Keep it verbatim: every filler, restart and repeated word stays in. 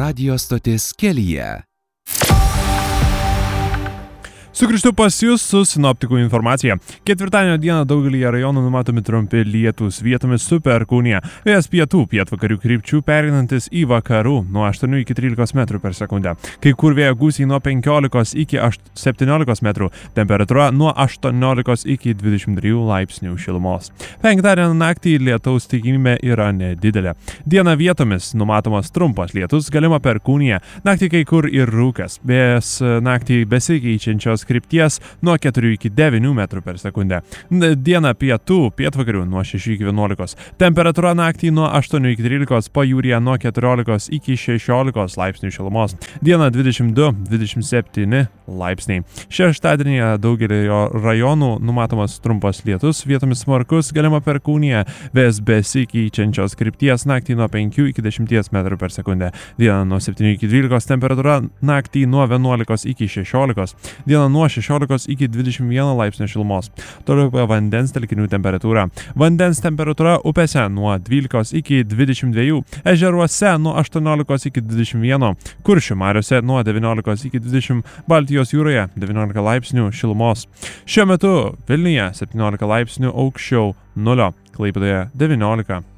radio stotis Kelyje. Sugrįžtu pas jūs su sinoptikų informacija. Ketvirtadienio dieną daugelyje rajonų numatomi trumpi lietūs, vietomis su perkūnija. Vėjas pietų, pietvakarių krypčių pereinantis į vakarų nuo aštuonių iki trylikos metrų per sekundę. Kai kur vėjo gūsiai nuo penkiolikos iki septyniolikos metrų, temperatūra nuo aštuoniolikos iki dvidešimt trijų laipsnių šilumos. Penktadienio naktį lietaus tikimybė yra nedidelė. Dieną vietomis numatomas trumpas lietus, galima perkūnija, naktį kai kur ir rūkas. Vėjas naktį besikeičiančios krypties nuo keturių iki devynių metrų per sekundę. Dieną pietų, pietvakarių nuo šešių iki vienuolikos. Temperatūra naktį nuo aštuonių iki trylikos, pajūryje nuo keturiolikos iki šešiolikos laipsnių šilumos. Dieną dvidešimt du dvidešimt septyni laipsniai. Šeštadienį daugelio rajonų numatomas trumpas lietus, vietomis smarkus, galima perkūnija, vėjas besikeičiančios krypties, naktį nuo penkių iki dešimties metrų per sekundę. Dieną nuo septynių iki dvylikos, temperatūra naktį nuo vienuolikos iki šešiolikos. Dieną nuo šešiolikos iki dvidešimt vieno laipsnio šilumos. Toliau vandens telkinių temperatūra. Vandens temperatūra upėse nuo dvylikos iki dvidešimt dviejų, ežeruose nuo aštuoniolikos iki dvidešimt vieno, Kuršių mariose nuo devyniolikos iki dvidešimt, Baltijos jūroje devyniolika laipsnių šilumos. Šiuo metu Vilniuje septyniolika laipsnių aukščiau nulio, Klaipėdoje devyniolika.